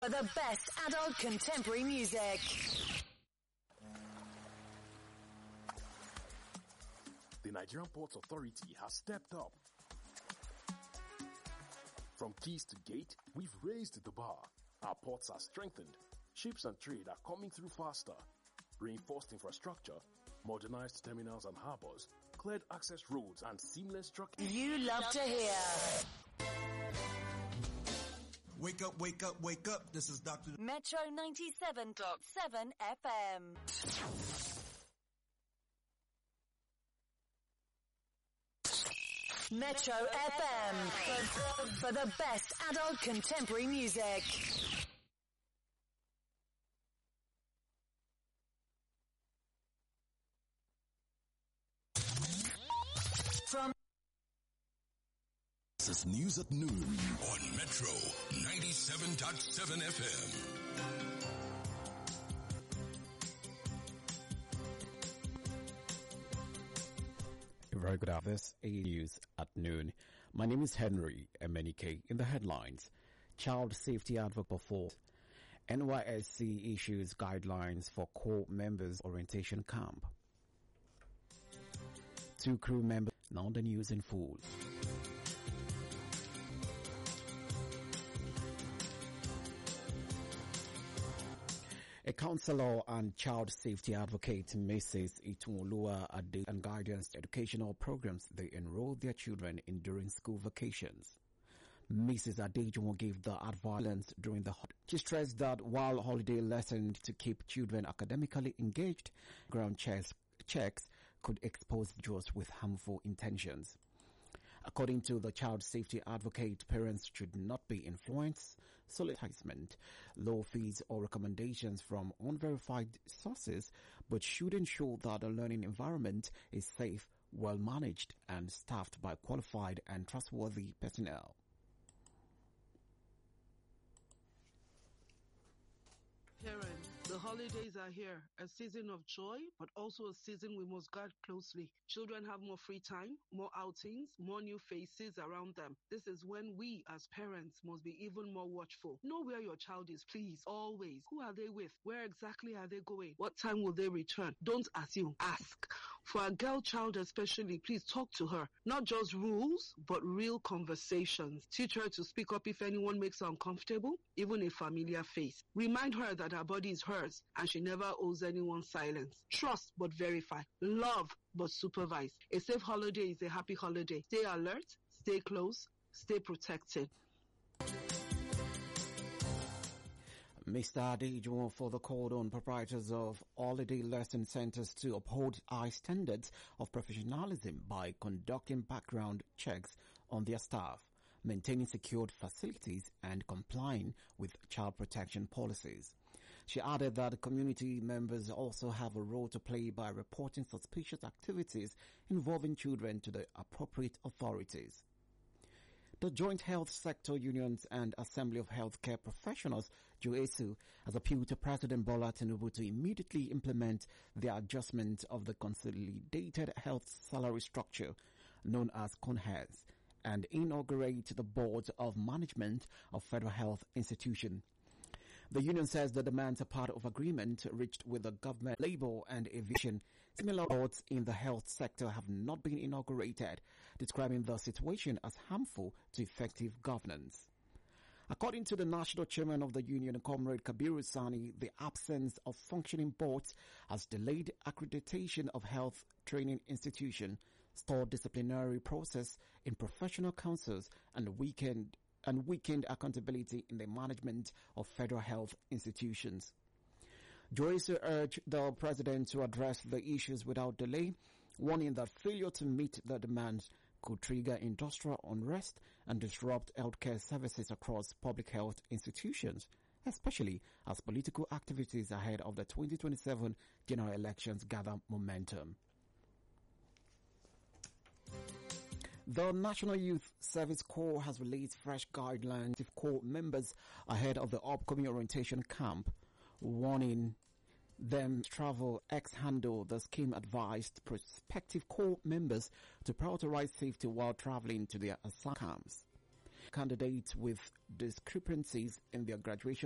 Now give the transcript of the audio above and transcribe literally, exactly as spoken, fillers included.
For the best adult contemporary music. The Nigerian Ports Authority has stepped up. From keys to gate, we've raised the bar. Our ports are strengthened. Ships and trade are coming through faster. Reinforced infrastructure, modernized terminals and harbors, cleared access roads and seamless truck. You love to hear. Wake up, wake up, wake up. This is Doctor Metro ninety-seven point seven F M. Metro F M. For, for the best adult contemporary music. From This is News at Noon on Metro ninety-seven point seven F M. Very good afternoon. This is News at Noon. My name is Henry Emenike. In the headlines, Child Safety Advocate for N Y S C issues guidelines for core members orientation camp. Two crew members, now the news in full. A counselor and child safety advocate, Missus Itunolua Ade, and guidance educational programs they enroll their children in during school vacations. Missus Adejumo gave the advice during the holiday. She stressed that while holiday lessons to keep children academically engaged, ground checks, checks could expose those with harmful intentions. According to the child safety advocate, parents should not be influenced, solicitation, low fees or recommendations from unverified sources, but should ensure that the learning environment is safe, well managed, and staffed by qualified and trustworthy personnel. Parents, the holidays are here, a season of joy, but also a season we must guard closely. Children have more free time, more outings, more new faces around them. This is when we, as parents, must be even more watchful. Know where your child is, please, always. Who are they with? Where exactly are they going? What time will they return? Don't assume, ask. For a girl child especially, please talk to her. Not just rules, but real conversations. Teach her to speak up if anyone makes her uncomfortable, even a familiar face. Remind her that her body is hers and she never owes anyone silence. Trust but verify. Love but supervise. A safe holiday is a happy holiday. Stay alert, stay close, stay protected. Mister Adejumo further called on proprietors of holiday lesson centers to uphold high standards of professionalism by conducting background checks on their staff, maintaining secured facilities, and complying with child protection policies. She added that community members also have a role to play by reporting suspicious activities involving children to the appropriate authorities. The Joint Health Sector Unions and Assembly of Healthcare Professionals, JOESU, has appealed to President Bola Tinubu to immediately implement the adjustment of the Consolidated Health Salary Structure, known as CONHES, and inaugurate the Board of Management of Federal Health Institution. The union says the demands are part of agreement reached with the government, labor and aviation. Similar boards in the health sector have not been inaugurated, describing the situation as harmful to effective governance. According to the national chairman of the union, Comrade Kabiru Sani, the absence of functioning boards has delayed accreditation of health training institution, stalled disciplinary process in professional councils, and weakened and weakened accountability in the management of federal health institutions. Joyce urged the president to address the issues without delay, warning that failure to meet the demands could trigger industrial unrest and disrupt healthcare services across public health institutions, especially as political activities ahead of the twenty twenty-seven general elections gather momentum. The National Youth Service Corps has released fresh guidelines to Corps members ahead of the upcoming orientation camp, warning them to travel ex-handle. The scheme advised prospective Corps members to prioritize safety while traveling to their assigned camps. Candidates with discrepancies in their graduation